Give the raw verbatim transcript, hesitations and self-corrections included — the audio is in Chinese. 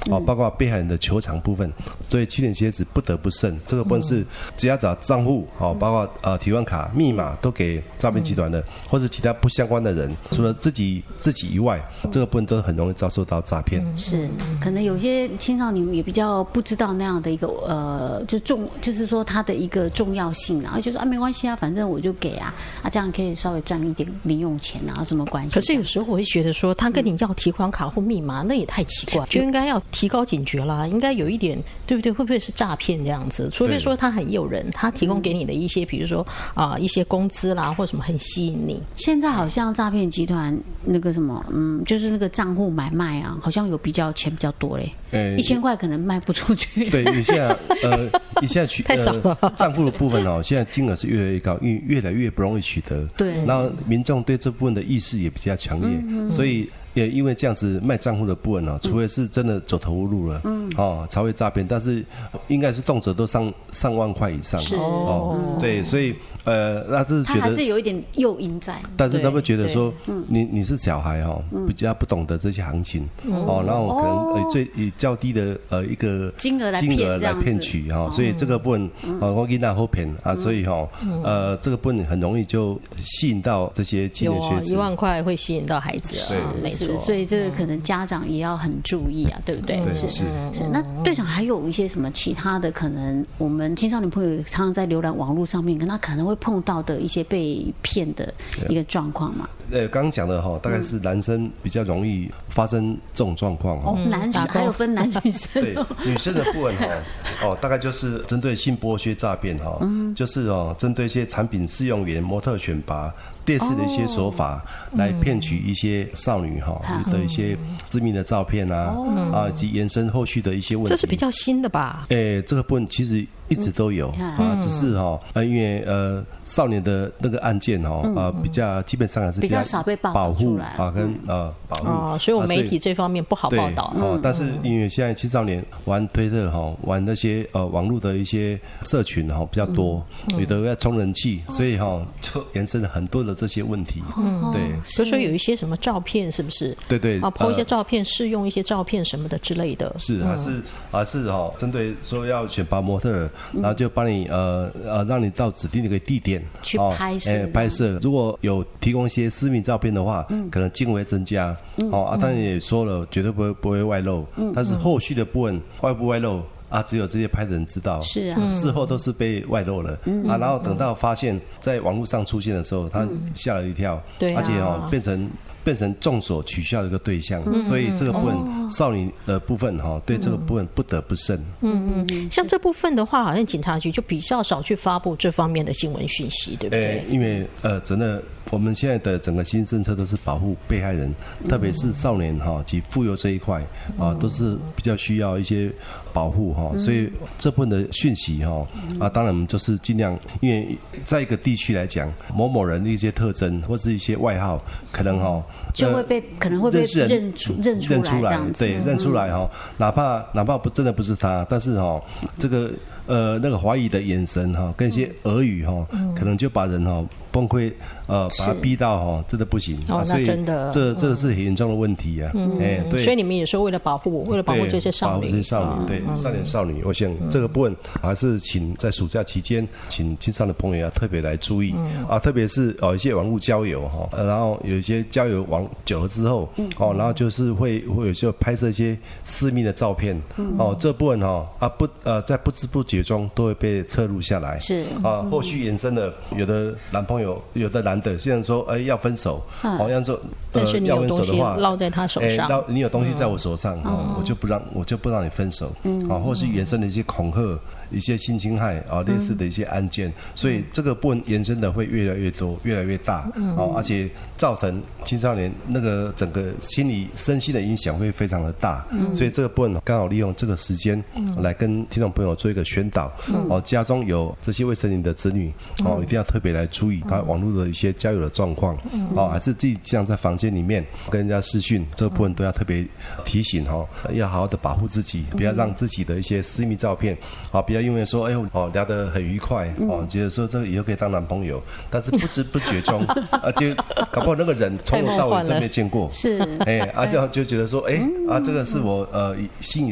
哦，包括被害人的求偿部分，所以七点蝎子不得不慎。这个部分是只要找账户，哦，包括呃提款卡、密码都给诈骗集团的，或是其他不相关的人，除了自己自己以外，这个部分都很容易遭受到诈骗。 是，可能有些青少年也比较不知道那样的一个呃，就重，就是说它的一个重要性啊，就说啊没关系啊，反正我就给啊，啊这样可以稍微赚一点零用钱啊，有什么关系？ 可是有时候我会觉得说，他跟你要提款卡或密码，那也太奇怪，就应该要提高警觉啦，应该有一点，对不对？会不会是诈骗这样子？除非说他很诱人，他提供给你的一些，比如说啊、呃、一些工资啦或什么很吸引你。 现在好像诈骗集团那个什么，嗯，就是那个账户买卖啊，好像有比较钱比较多嘞，一千块可能卖不出去。 对，你现在呃，你现在取太少了呃、账户的部分哦，现在金额是越来越高，因为越来越不容易取得。 对， 然后民众对这部分的意识也比较强烈，嗯嗯，所以也因为这样子卖账户的部分哦，除非是真的走投无路了，嗯，哦，才会诈骗，但是应该是动辄都上上万块以上， 是哦，对，所以呃，那是觉得他还是有一点诱因在， 但是他会觉得说，你你是小孩哦，比较不懂得这些行情，哦，然后可能呃最以较低的呃一个金额来金额来骗取哈，所以这个部分哦，我给那后骗啊，所以哈，呃，这个部分很容易就吸引到这些青年学子， 一万块会吸引到孩子啊，没错。 所以这个可能家长也要很注意啊，对不对？ 是是是。那队长还有一些什么其他的可能，我们青少年朋友常常在浏览网络上面，跟他可能会碰到的一些被骗的一个状况嘛？ 呃，刚刚讲的哈，大概是男生比较容易发生这种状况哈。 哦，男生还有分男女生。 对，女生的部分哈，哦，大概就是针对性剥削诈骗哈，就是哦，针对一些产品试用员、模特选拔。类似的一些手法来骗取一些少女哈的一些私密的照片啊，啊以及延伸后续的一些问题。 这是比较新的吧？ 诶，这个部分其实一直都有啊，只是哈呃因为呃少年的那个案件哈啊比较基本上还是比较少被保护啊跟呃保护啊，所以我媒体这方面不好报道。 哦，但是因为现在青少年玩推特哈，玩那些呃网络的一些社群哈比较多，有的要充人气，所以哈就延伸了很多的这些问题，嗯，对， 比如说有一些什么照片，是不是？ 对对， 啊，po一些照片，试用一些照片什么的之类的。 是，还是还是哈，针对说要选拔模特，然后就帮你呃呃，让你到指定的一个地点去拍摄， 拍摄。如果有提供一些私密照片的话，可能金额增加。哦，啊，当然也说了，绝对不会不会外露，但是后续的部分外不外露？啊，只有这些拍的人知道， 是啊， 事后都是被外露了，嗯、啊，然后等到发现，在网络上出现的时候，他吓了一跳， 对、啊， 而且哦，变成变成众所取笑的一个对象，嗯、所以这个部分、哦、少女的部分哈，对这个部分不得不慎。 嗯嗯，像这部分的话，好像警察局就比较少去发布这方面的新闻讯息，对不对？ 因为呃，真的。我们现在的整个新政策都是保护被害人，特别是少年哈及妇幼这一块啊，都是比较需要一些保护哈。所以这部分的讯息哈啊，当然我们就是尽量，因为在一个地区来讲，某某人的一些特征或是一些外号，可能哈就会被可能会被认出认出来， 对，认出来哈。哪怕哪怕不真的不是他，但是哈这个呃那个怀疑的眼神哈，跟一些耳语哈，可能就把人哈。崩溃，呃，把他逼到哈，真的不行。 哦，那真的， 这这是很严重的问题啊。 嗯，哎，对。所以你们也说，为了保护，为了保护这些少女， 保护这些少女，对少年少女，我想这个部分还是请在暑假期间，请青少年朋友要特别来注意啊，特别是哦一些网络交友哈，然后有一些交友网久了之后，哦，然后就是会会有时候拍摄一些私密的照片，哦，这部分哈啊不呃在不知不觉中都会被侧录下来， 是啊，后续延伸的有的男朋友。有有的男的，现在说哎要分手，好像说但是你有东西落在他手上， 哎，你有东西在我手上，我就不让我就不让你分手，啊，或是延伸的一些恐吓、一些性侵害啊类似的一些案件，所以这个部分延伸的会越来越多、越来越大，啊，而且造成青少年那个整个心理、身心的影响会非常的大，所以这个部分刚好利用这个时间来跟听众朋友做一个宣导，哦，家中有这些未成年的子女，哦，一定要特别来注意。网络的一些交友的状况，哦，还是自己这样在房间里面跟人家视讯，这部分都要特别提醒哈，要好好的保护自己，不要让自己的一些私密照片，啊，不要因为说哎呦哦聊得很愉快，哦，觉得说这个以后可以当男朋友，但是不知不觉中，啊，就搞不好那个人从头到尾都没见过， 是， 哎，啊，就就觉得说，哎，啊，这个是我呃吸引